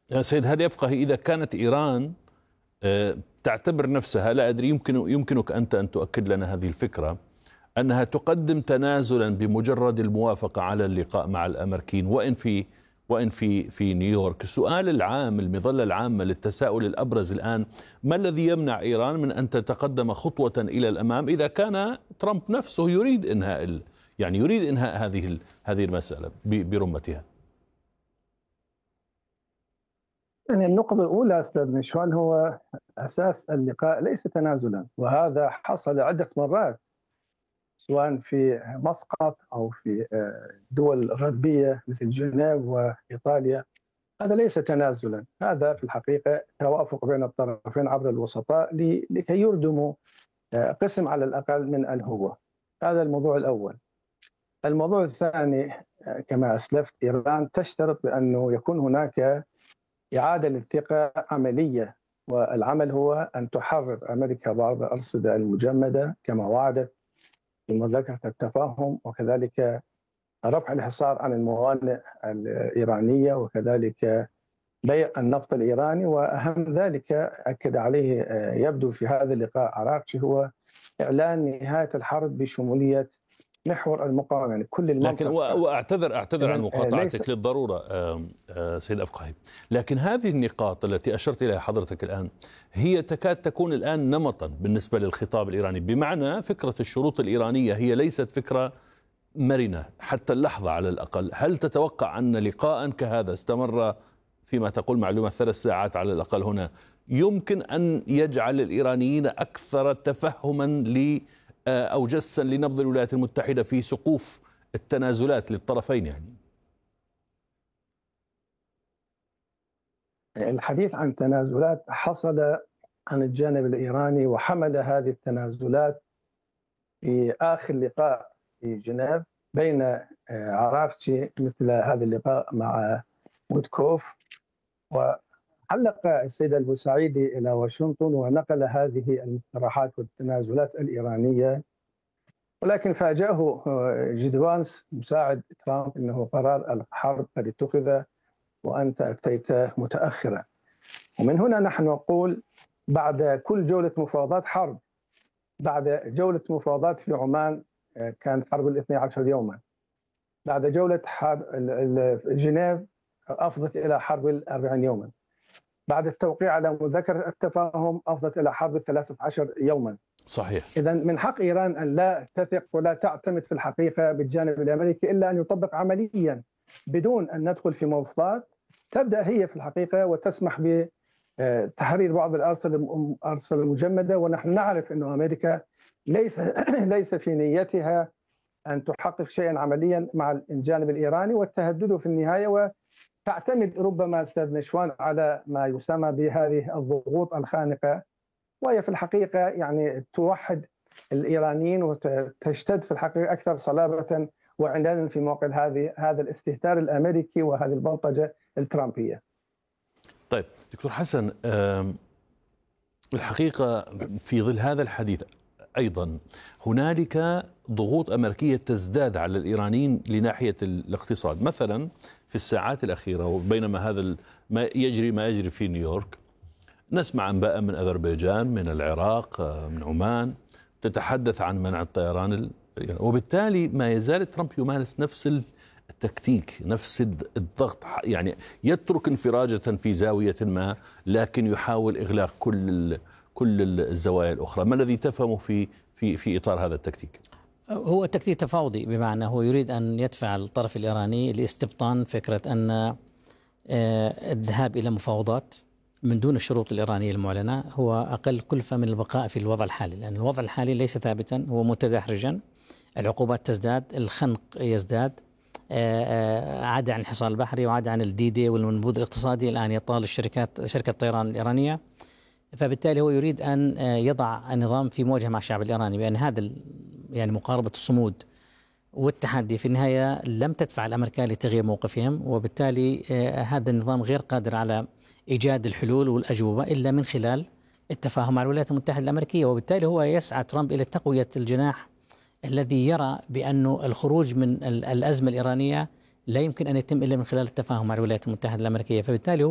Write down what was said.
يا سيد هادي أفقه، إذا كانت إيران تعتبر نفسها، لا أدري، يمكنك أنت أن تؤكد لنا هذه الفكرة، أنها تقدم تنازلا بمجرد الموافقة على اللقاء مع الأمريكيين وإن في نيويورك. السؤال العام، المظلة العامة للتساؤل الأبرز الآن: ما الذي يمنع إيران من أن تتقدم خطوة إلى الأمام إذا كان ترامب نفسه يريد إنهاء يريد إنهاء هذه المسألة برمتها؟ يعني النقطة الأولى أستاذ نشوان، هو أساس اللقاء ليس تنازلا، وهذا حصل عدة مرات سواء في مسقط أو في دول غربية مثل جنيف وإيطاليا. هذا ليس تنازلا، هذا في الحقيقة توافق بين الطرفين عبر الوسطاء لكي يردموا قسم على الأقل من الهوة. هذا الموضوع الأول. الموضوع الثاني، كما أسلفت، إيران تشترط بأنه يكون هناك إعادة للثقة عملية، والعمل هو أن تحرر أمريكا بعض الأرصدة المجمدة كما وعدت في مذكرة التفاهم، وكذلك رفع الحصار عن الموانئ الإيرانية، وكذلك بيع النفط الإيراني، وأهم ذلك أكد عليه يبدو في هذا اللقاء عراقشي هو إعلان نهاية الحرب بشمولية محور المقاومة، يعني كل المنطقة. لكن أعتذر عن مقاطعتك للضرورة سيد أفقهي، لكن هذه النقاط التي أشرت إليها حضرتك الآن هي تكاد تكون الآن نمطا بالنسبة للخطاب الإيراني، بمعنى فكرة الشروط الإيرانية هي ليست فكرة مرنة حتى اللحظة على الأقل. هل تتوقع أن لقاء كهذا استمر فيما تقول معلومة 3 ساعات على الأقل هنا يمكن أن يجعل الإيرانيين أكثر تفهما أو جسا لنبض الولايات المتحدة في سقوف التنازلات للطرفين؟ يعني الحديث عن تنازلات حصل عن الجانب الإيراني، وحمل هذه التنازلات في آخر لقاء في جنيف بين عراقشي مثل هذا اللقاء مع ويتكوف، وحلق السيد البوسعيدي إلى واشنطن ونقل هذه المقترحات والتنازلات الإيرانية، ولكن فاجأه جيد فانس مساعد ترامب أنه قرار الحرب قد اتخذ وأنت أتيت متأخرا. ومن هنا نحن نقول بعد كل جولة مفاوضات حرب. بعد جولة مفاوضات في عمان كانت حرب 12 يوما، بعد جولة حرب جنيف أفضت إلى حرب 40 يوما، بعد التوقيع على مذكرة التفاهم أفضت إلى حرب 13 يوما. صحيح. إذا من حق إيران أن لا تثق ولا تعتمد في الحقيقة بالجانب الأمريكي إلا أن يطبق عمليا بدون أن ندخل في مفاوضات تبدأ هي في الحقيقة وتسمح بتحرير بعض الأرصدة المجمدة. ونحن نعرف أن أمريكا ليس في نيتها أن تحقق شيئا عمليا مع الجانب الإيراني، والتهدد في النهاية، وتعتمد ربما أستاذ نشوان على ما يسمى بهذه الضغوط الخانقة، وهي في الحقيقة يعني توحد الإيرانيين وتشتد في الحقيقة أكثر صلابة وعنادا في موقع هذا الاستهتار الأمريكي وهذه البلطجة الترامبية. طيب دكتور حسن، الحقيقة في ظل هذا الحديث أيضا هنالك ضغوط أمريكية تزداد على الإيرانيين لناحية الاقتصاد. مثلا في الساعات الأخيرة وبينما هذا ما يجري في نيويورك، نسمع أنباء من أذربيجان، من العراق، من عمان تتحدث عن منع الطيران، وبالتالي ما يزال ترامب يمارس نفس التكتيك، نفس الضغط، يعني يترك انفراجة في زاوية ما لكن يحاول إغلاق كل الزوايا الأخرى. ما الذي تفهمه في إطار هذا التكتيك؟ هو تكتيك تفاوضي، بمعنى هو يريد أن يدفع الطرف الإيراني لاستبطان فكرة أن الذهاب إلى مفاوضات من دون الشروط الإيرانية المعلنة هو أقل كلفة من البقاء في الوضع الحالي، لأن الوضع الحالي ليس ثابتا، هو متدحرجا، العقوبات تزداد، الخنق يزداد، عاد عن الحصار البحري وعاد عن الدي والمنبوذ الاقتصادي الآن يطال شركة الطيران الإيرانية. فبالتالي هو يريد أن يضع النظام في مواجهة مع الشعب الإيراني، بأن هذا يعني مقاربة الصمود والتحدي في النهاية لم تدفع الأمريكان لتغيير موقفهم، وبالتالي هذا النظام غير قادر على إيجاد الحلول والأجوبة إلا من خلال التفاهم مع الولايات المتحدة الأمريكية. وبالتالي هو يسعى ترامب إلى تقوية الجناح الذي يرى بأن الخروج من الأزمة الإيرانية لا يمكن أن يتم إلا من خلال التفاهم مع الولايات المتحدة الأمريكية. فبالتالي